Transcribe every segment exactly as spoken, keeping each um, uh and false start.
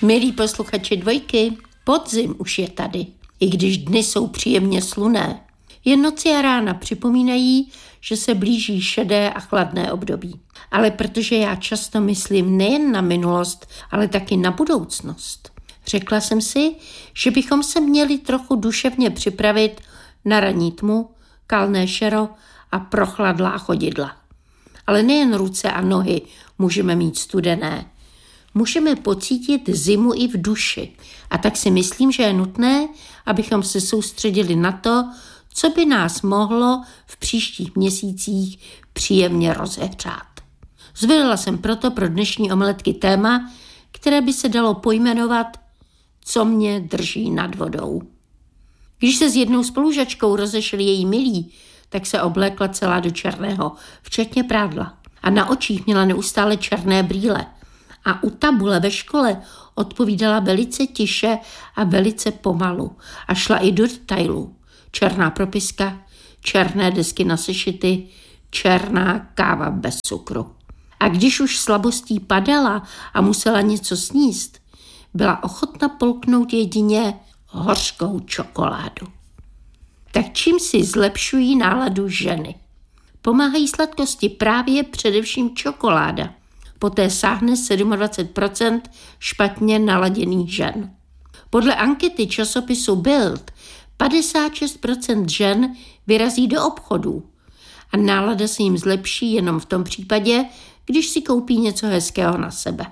Milí posluchači Dvojky, podzim už je tady, i když dny jsou příjemně slunné. Jen noci a rána připomínají, že se blíží šedé a chladné období. Ale protože já často myslím nejen na minulost, ale taky na budoucnost, řekla jsem si, že bychom se měli trochu duševně připravit na ranní tmu, kalné šero a prochladlá chodidla. Ale nejen ruce a nohy můžeme mít studené. Můžeme pocítit zimu i v duši. A tak si myslím, že je nutné, abychom se soustředili na to, co by nás mohlo v příštích měsících příjemně rozehřát. Zvolila jsem proto pro dnešní omeletky téma, které by se dalo pojmenovat Co mě drží nad vodou. Když se s jednou spolužačkou rozešli její milí, tak se oblékla celá do černého, včetně prádla. A na očích měla neustále černé brýle. A u tabule ve škole odpovídala velice tiše a velice pomalu. A šla i do detailů. Černá propiska, černé desky na sešity, černá káva bez cukru. A když už slabostí padala a musela něco sníst, byla ochotna polknout jedině hořkou čokoládu. Tak čím si zlepšují náladu ženy? Pomáhají sladkosti právě především čokoláda. Poté sáhne dvacet sedm procent špatně naladěných žen. Podle ankety časopisu Bild padesát šest procent žen vyrazí do obchodů a nálada se jim zlepší jenom v tom případě, když si koupí něco hezkého na sebe.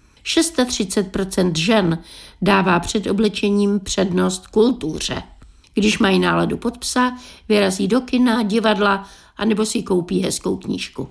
třicet šest procent žen dává před oblečením přednost kultuře. Když mají náladu pod psa, vyrazí do kina, divadla anebo si koupí hezkou knížku.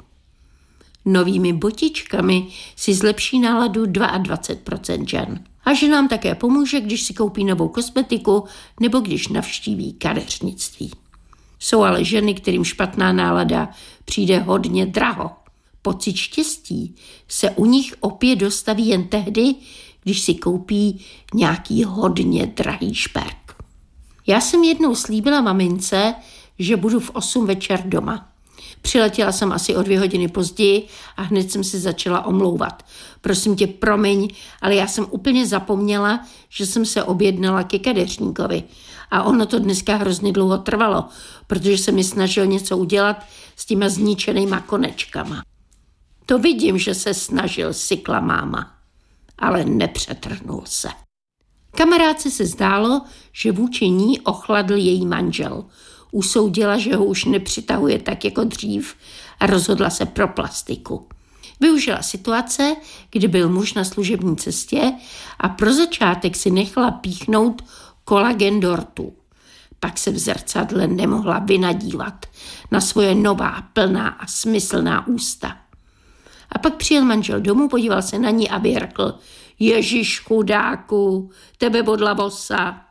Novými botičkami si zlepší náladu dvacet dva procent žen. A že nám také pomůže, když si koupí novou kosmetiku nebo když navštíví kadeřnictví. Jsou ale ženy, kterým špatná nálada přijde hodně draho. Pocit štěstí se u nich opět dostaví jen tehdy, když si koupí nějaký hodně drahý šperk. Já jsem jednou slíbila mamince, že budu v osm večer doma. Přiletěla jsem asi o dvě hodiny později a hned jsem si začala omlouvat. Prosím tě, promiň, ale já jsem úplně zapomněla, že jsem se objednala ke kadeřníkovi. A ono to dneska hrozně dlouho trvalo, protože se mi snažil něco udělat s těma zničenýma konečkama. To vidím, že se snažil, sykla máma, ale nepřetrhnul se. Kamarádce se zdálo, že vůči ní ochladl její manžel. Usoudila, že ho už nepřitahuje tak jako dřív a rozhodla se pro plastiku. Využila situace, kdy byl muž na služební cestě a pro začátek si nechala píchnout kolagen do rtu. Pak se v zrcadle nemohla vynadívat na svoje nová, plná a smyslná ústa. A pak přijel manžel domů, podíval se na ní a vyrkl: Ježiš chudáku, tebe bodla bosa.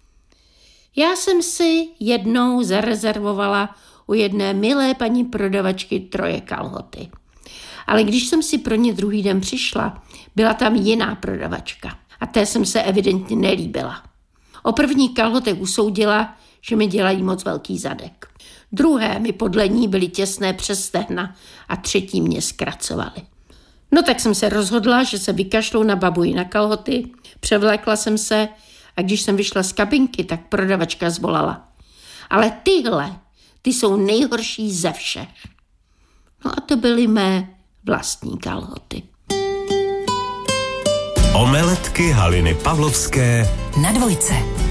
Já jsem si jednou zarezervovala u jedné milé paní prodavačky troje kalhoty. Ale když jsem si pro ně druhý den přišla, byla tam jiná prodavačka a té jsem se evidentně nelíbila. O první kalhotech usoudila, že mi dělají moc velký zadek. Druhé mi podle ní byly těsné přes stehna a třetí mě zkracovaly. No tak jsem se rozhodla, že se vykašlou na babuji na kalhoty, převlékla jsem se a když jsem vyšla z kabinky, tak prodavačka zvolala: Ale tyhle, ty jsou nejhorší ze všech. No a to byly mé vlastní kalhoty. Omeletky Haliny Pavlovské na Dvojce.